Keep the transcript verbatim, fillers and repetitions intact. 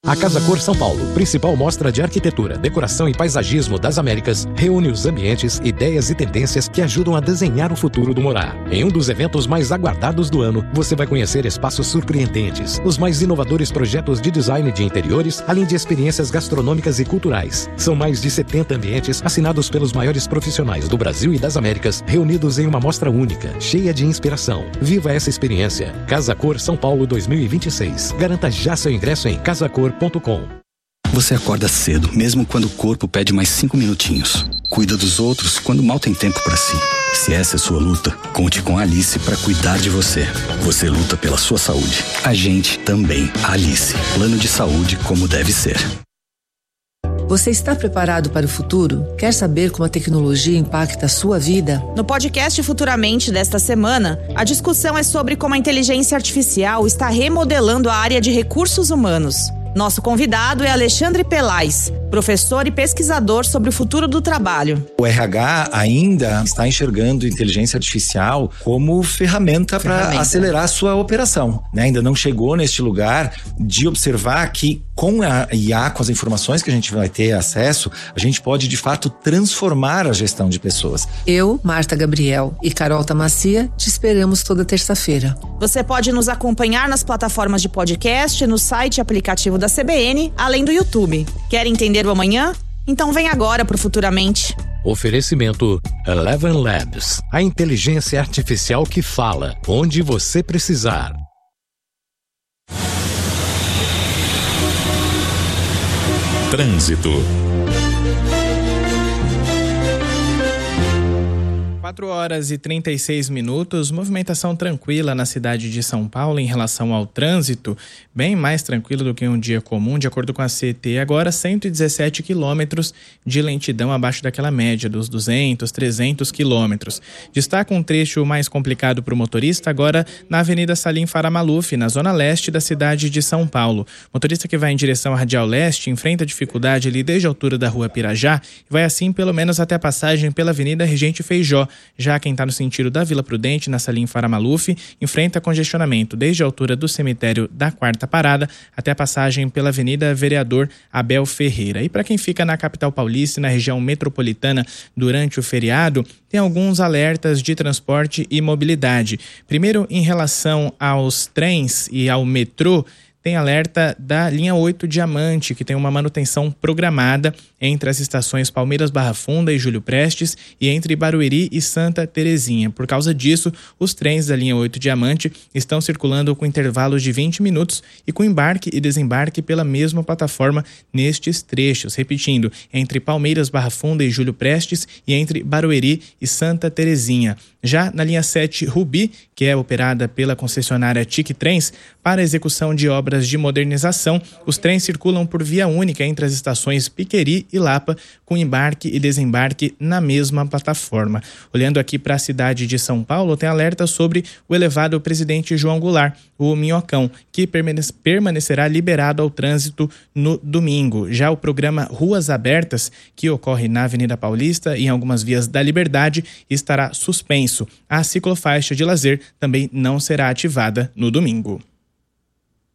A Casa Cor São Paulo, principal mostra de arquitetura, decoração e paisagismo das Américas, reúne os ambientes, ideias e tendências que ajudam a desenhar o futuro do morar. Em um dos eventos mais aguardados do ano, você vai conhecer espaços surpreendentes, os mais inovadores projetos de design de interiores, além de experiências gastronômicas e culturais. São mais de setenta ambientes assinados pelos maiores profissionais do Brasil e das Américas, reunidos em uma mostra única, cheia de inspiração. Viva essa experiência. Casa Cor São Paulo dois mil e vinte e seis. Garanta já seu ingresso em casacor ponto com. Você acorda cedo, mesmo quando o corpo pede mais cinco minutinhos. Cuida dos outros quando mal tem tempo para si. Se essa é sua luta, conte com a Alice para cuidar de você. Você luta pela sua saúde. A gente também. Alice. Plano de saúde como deve ser. Você está preparado para o futuro? Quer saber como a tecnologia impacta a sua vida? No podcast Futuramente desta semana, a discussão é sobre como a inteligência artificial está remodelando a área de recursos humanos. Nosso convidado é Alexandre Pelais, professor e pesquisador sobre o futuro do trabalho. O R H ainda está enxergando inteligência artificial como ferramenta para acelerar a sua operação, né? Ainda não chegou neste lugar de observar que com a I A, com as informações que a gente vai ter acesso, a gente pode de fato transformar a gestão de pessoas. Eu, Marta Gabriel e Carol Tamacia te esperamos toda terça-feira. Você pode nos acompanhar nas plataformas de podcast, no site e aplicativo da C B N, além do YouTube. Quer entender o amanhã? Então vem agora pro Futuramente. Oferecimento Eleven Labs, a inteligência artificial que fala onde você precisar. Trânsito. quatro horas e trinta e seis minutos, movimentação tranquila na cidade de São Paulo em relação ao trânsito, bem mais tranquilo do que um dia comum, de acordo com a C T. Agora cento e dezessete quilômetros de lentidão abaixo daquela média dos duzentos, trezentos quilômetros. Destaca um trecho mais complicado para o motorista agora na Avenida Salim Faramaluf, na zona leste da cidade de São Paulo. Motorista que vai em direção à Radial Leste enfrenta dificuldade ali desde a altura da Rua Pirajá e vai assim pelo menos até a passagem pela Avenida Regente Feijó. Já quem está no sentido da Vila Prudente, na Salim Faramaluf, enfrenta congestionamento desde a altura do cemitério da Quarta Parada até a passagem pela Avenida Vereador Abel Ferreira. E para quem fica na capital paulista e na região metropolitana durante o feriado, tem alguns alertas de transporte e mobilidade. Primeiro, em relação aos trens e ao metrô, tem alerta da linha oito Diamante, que tem uma manutenção programada entre as estações Palmeiras Barra Funda e Júlio Prestes e entre Barueri e Santa Terezinha. Por causa disso, os trens da linha oito Diamante estão circulando com intervalos de vinte minutos e com embarque e desembarque pela mesma plataforma nestes trechos. Repetindo, entre Palmeiras Barra Funda e Júlio Prestes e entre Barueri e Santa Terezinha. Já na linha sete Rubi, que é operada pela concessionária Tique Trens, para execução de obras de modernização, os trens circulam por via única entre as estações Piqueri e Lapa, com embarque e desembarque na mesma plataforma. Olhando aqui para a cidade de São Paulo, tem alerta sobre o elevado Presidente João Goulart, o Minhocão, que permanecerá liberado ao trânsito no domingo. Já o programa Ruas Abertas, que ocorre na Avenida Paulista e em algumas vias da Liberdade, estará suspenso. A ciclofaixa de lazer também não será ativada no domingo.